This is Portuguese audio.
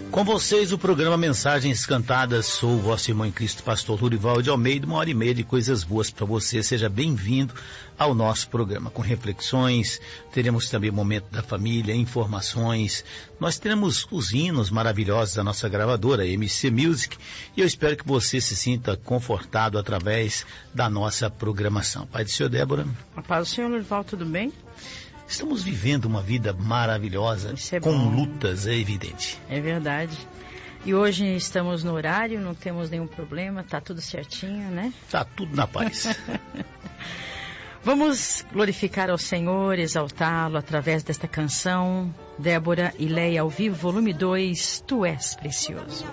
Com vocês, o programa Mensagens Cantadas. Sou o vosso irmão em Cristo, pastor Lurival de Almeida. 1h30 de coisas boas para você. Seja bem-vindo ao nosso programa. Com reflexões, teremos também o momento da família, informações. Nós teremos os hinos maravilhosos da nossa gravadora, MC Music. E eu espero que você se sinta confortado através da nossa programação. Pai do Senhor, Débora. A paz do Senhor, Lurival, tudo bem? Estamos vivendo uma vida maravilhosa, com lutas, é evidente. É verdade. E hoje estamos no horário, não temos nenhum problema, tá tudo certinho, né? Tá tudo na paz. Vamos glorificar ao Senhor, exaltá-lo através desta canção, Débora e Leia ao vivo, volume 2, Tu És Precioso.